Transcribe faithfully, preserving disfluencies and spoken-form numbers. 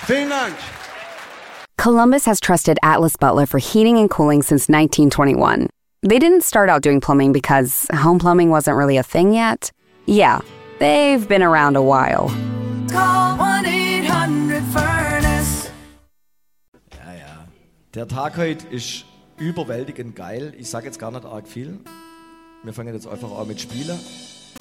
Vielen Dank. Columbus has trusted Atlas Butler for heating and cooling since nineteen twenty-one. They didn't start out doing plumbing because home plumbing wasn't really a thing yet. Yeah, they've been around a while. Call one eight hundred furnace. Ja, ja. Der Tag heute ist überwältigend geil. Ich sage jetzt gar nicht arg viel. Wir fangen jetzt einfach an mit Spielen.